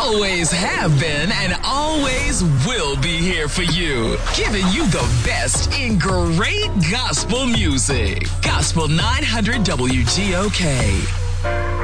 always have been and always will be here for you, giving you the best in great gospel music. Gospel 900 WGOK.